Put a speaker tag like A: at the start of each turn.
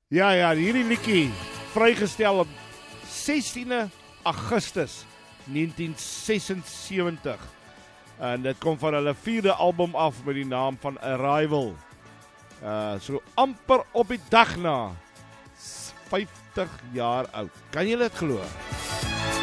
A: Ja, hierdie liedjie vrygestel op 16 Augustus 1976. En dit kom van hulle 4de album af met die naam van Arrival. So amper op die dag na 50 jaar oud. Kan jy dit glo?